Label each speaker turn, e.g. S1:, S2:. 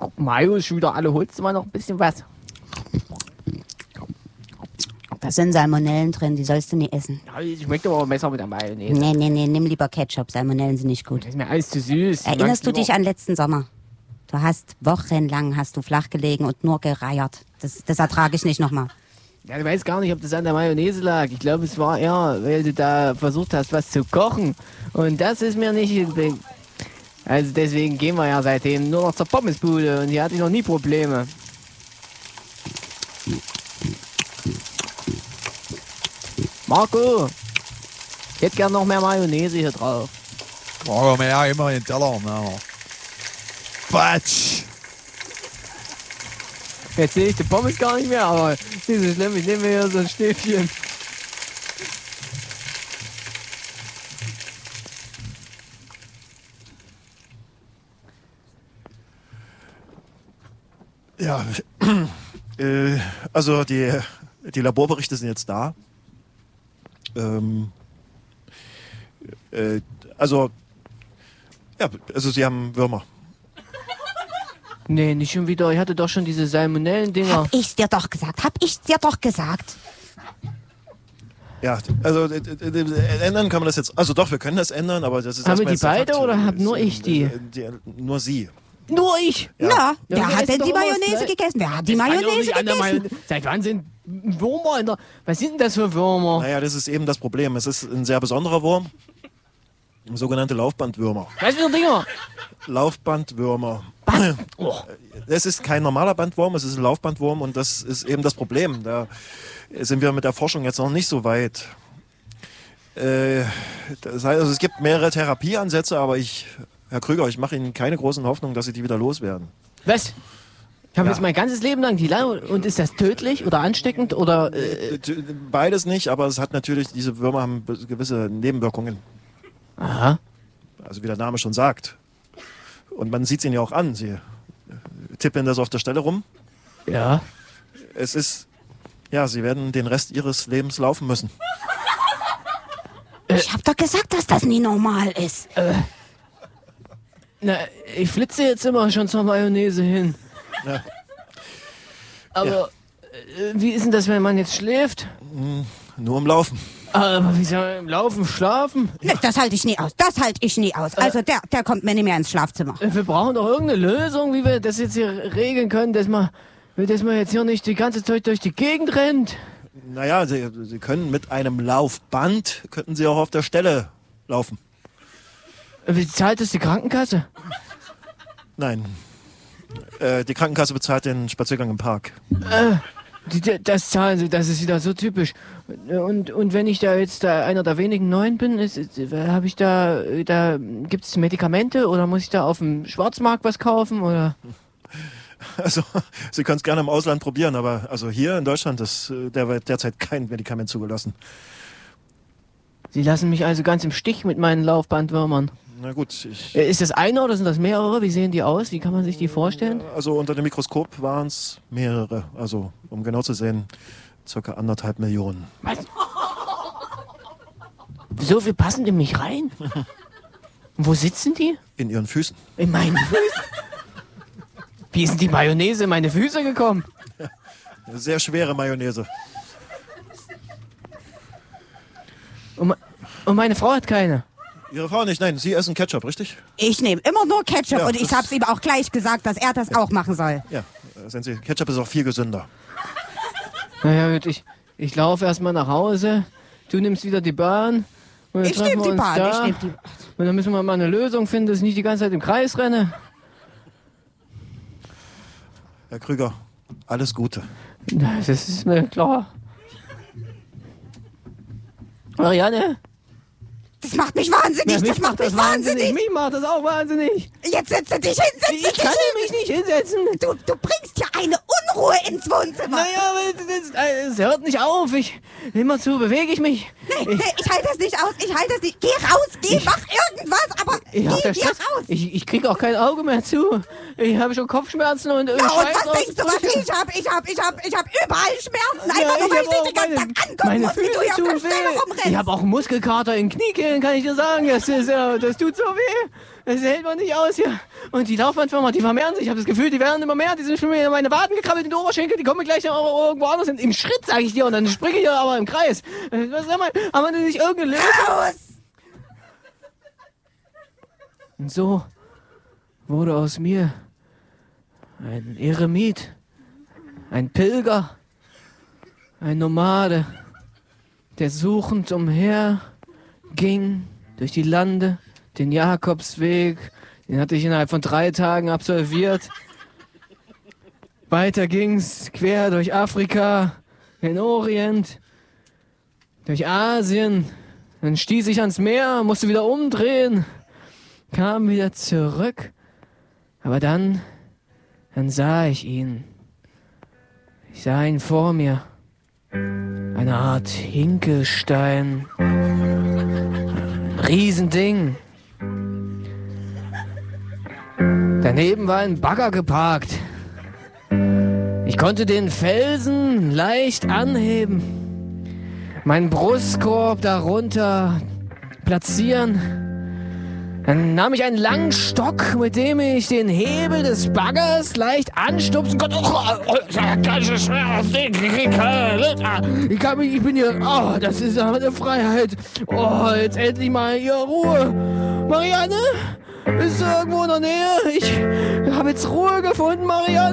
S1: Mayo ist schon wieder alle. Holst du mal noch ein bisschen was?
S2: Da sind Salmonellen drin, die sollst du nie essen.
S1: Ja, schmeckt aber besser mit der Mayonnaise.
S2: Nee, nimm lieber Ketchup, Salmonellen sind nicht gut.
S1: Das ist mir alles zu süß.
S2: Erinnerst du dich an letzten Sommer? Du hast wochenlang flach gelegen und nur gereiert. Das ertrage ich nicht nochmal.
S1: Ja, ich weiß gar nicht, ob das an der Mayonnaise lag. Ich glaube, es war eher, weil du da versucht hast, was zu kochen. Und das ist mir nicht... Also deswegen gehen wir ja seitdem nur noch zur Pommesbude und hier hatte ich noch nie Probleme. Marco, ich hätte gern noch mehr Mayonnaise hier drauf.
S3: Brauchen wir ja immer den Teller. Ne? Quatsch!
S1: Jetzt sehe ich die Pommes gar nicht mehr, aber nicht so schlimm, ich nehme mir hier so ein Stäbchen.
S4: Ja, also die Laborberichte sind jetzt da. Also sie haben Würmer.
S1: Nee, nicht schon wieder. Ich hatte doch schon diese Salmonellen-Dinger.
S2: Hab ich's dir doch gesagt.
S4: Ja, also ändern kann man das jetzt. Also doch, wir können das ändern, aber das ist
S1: Haben wir die
S4: erstmal
S1: beide
S4: Fakt.
S1: oder hab nur ich die?
S4: Nur sie.
S1: Nur ich?
S4: Ja.
S2: Na,
S1: Ja,
S2: wer
S1: wir
S2: hat
S1: essen
S2: denn
S1: doch
S2: die
S1: immer das
S2: Mayonnaise
S1: Gleiche.
S2: gegessen? Wer hat die
S1: Kann doch
S2: Mayonnaise
S1: nicht an der
S2: gegessen?
S1: Seit wann sind Würmer in der... Was sind denn das für Würmer?
S4: Naja, das ist eben das Problem. Es ist ein sehr besonderer Wurm. Sogenannte Laufbandwürmer.
S1: Was für Dinger?
S4: Laufbandwürmer.
S1: Oh.
S4: Es ist kein normaler Bandwurm, es ist ein Laufbandwurm und das ist eben das Problem. Da sind wir mit der Forschung jetzt noch nicht so weit. Das heißt, also es gibt mehrere Therapieansätze, aber Herr Krüger, ich mache Ihnen keine großen Hoffnungen, dass Sie die wieder loswerden.
S1: Was? Ich habe
S4: Ja.
S1: jetzt mein ganzes Leben lang die Lange... Und ist das tödlich oder ansteckend oder...
S4: Beides nicht, aber es hat natürlich, diese Würmer haben gewisse Nebenwirkungen.
S1: Aha.
S4: Also wie der Name schon sagt. Und man sieht es ihnen ja auch an. Sie tippen das auf der Stelle rum.
S1: Ja.
S4: Es ist, ja, sie werden den Rest ihres Lebens laufen müssen.
S2: Ich hab doch gesagt, dass das nie normal ist.
S1: Na, ich flitze jetzt immer schon zur Mayonnaise hin.
S4: Ja.
S1: Aber wie ist denn das, wenn man jetzt schläft?
S4: Nur im Laufen.
S1: Aber wie soll man im Laufen schlafen?
S2: Nee, das halte ich nie aus. Also der kommt mir nicht mehr ins Schlafzimmer.
S1: Wir brauchen doch irgendeine Lösung, wie wir das jetzt hier regeln können, dass man jetzt hier nicht die ganze Zeit durch die Gegend rennt.
S4: Naja, sie können mit einem Laufband, könnten sie auch auf der Stelle laufen.
S1: Wie zahlt das die Krankenkasse?
S4: Nein. Die Krankenkasse bezahlt den Spaziergang im Park.
S1: Das zahlen sie, das ist wieder so typisch. Und wenn ich da jetzt einer der wenigen Neuen bin, habe ich da gibt es Medikamente oder muss ich da auf dem Schwarzmarkt was kaufen oder?
S4: Also, Sie können es gerne im Ausland probieren, aber also hier in Deutschland ist derzeit kein Medikament zugelassen.
S1: Sie lassen mich also ganz im Stich mit meinen Laufbandwürmern.
S4: Na gut,
S1: Ist das einer oder sind das mehrere? Wie sehen die aus? Wie kann man sich die vorstellen?
S4: also unter dem Mikroskop waren es mehrere. Also, um genau zu sehen, ca. 1,5 Millionen.
S1: Was? So viel passen in mich rein? Und wo sitzen die?
S4: In Ihren Füßen.
S1: In meinen Füßen? Wie ist denn die Mayonnaise in meine Füße gekommen?
S4: Eine sehr schwere Mayonnaise.
S1: Und meine Frau hat keine.
S4: Ihre Frau nicht? Nein, Sie essen Ketchup, richtig?
S2: Ich nehme immer nur Ketchup
S4: Ja,
S2: und ich
S4: das-
S2: hab's ihm auch gleich gesagt, dass er das auch machen soll.
S4: Ja, sehen Sie, Ketchup ist auch viel gesünder.
S1: Naja, gut, ich laufe erstmal nach Hause. Du nimmst wieder die Bahn. Und dann
S2: Ich
S1: treffen
S2: nehme
S1: wir
S2: die
S1: uns
S2: Bahn,
S1: da.
S2: ich nehme die...
S1: Und dann müssen wir mal eine Lösung finden, dass ich nicht die ganze Zeit im Kreis renne.
S4: Herr Krüger, alles Gute.
S1: Das ist mir klar. Marianne?
S2: Das macht mich wahnsinnig, das macht mich wahnsinnig.
S1: Mich macht das auch wahnsinnig.
S2: Jetzt setze dich hin,
S1: Ich kann mich nicht hinsetzen.
S2: Du bringst ja eine Unruhe ins Wohnzimmer.
S1: Naja, aber das hört nicht auf. Immerzu bewege ich mich.
S2: Nee, ich halte das nicht aus, ich halte das nicht. Geh raus, mach irgendwas, aber
S1: Ich hab
S2: geh
S1: da
S2: hier
S1: Stress.
S2: raus.
S1: Ich krieg auch kein Auge mehr zu. Ich habe schon Kopfschmerzen und
S2: Ja, und was denkst du, was ich hab? Ich hab überall Schmerzen, einfach nur, weil ich dich den ganzen Tag angucken
S1: meine
S2: muss, wie du hier auf
S1: Füße
S2: der
S1: tun
S2: Stelle
S1: weh.
S2: rumrennst.
S1: Ich habe auch einen Muskelkater in Kniekehlen, kann ich dir sagen. Das tut so weh. Es hält man nicht aus hier. Und die Laufbandwürmer, die vermehren sich. Ich habe das Gefühl, die werden immer mehr. Die sind schon wieder in meine Waden gekrabbelt, in die Oberschenkel. Die kommen mir gleich irgendwo anders hin. Im Schritt, sage ich dir. Und dann springe ich hier aber im Kreis. Sag mal, haben wir denn nicht irgendeine Lösung?
S2: Raus!
S1: Und so wurde aus mir ein Eremit, ein Pilger, ein Nomade, der suchend umher ging durch die Lande, den Jakobsweg, den hatte ich innerhalb von 3 Tagen absolviert. Weiter ging's quer durch Afrika, den Orient, durch Asien, dann stieß ich ans Meer, musste wieder umdrehen, kam wieder zurück, aber dann sah ich ihn. Ich sah ihn vor mir. Eine Art Hinkelstein. Ein Riesending. Daneben war ein Bagger geparkt. Ich konnte den Felsen leicht anheben. Meinen Brustkorb darunter platzieren. Dann nahm ich einen langen Stock, mit dem ich den Hebel des Baggers leicht anstupsen konnte. Ich bin hier. Oh, das ist aber eine Freiheit. Oh, jetzt endlich mal hier Ruhe. Marianne, bist du irgendwo in der Nähe? Ich habe jetzt Ruhe gefunden, Marianne.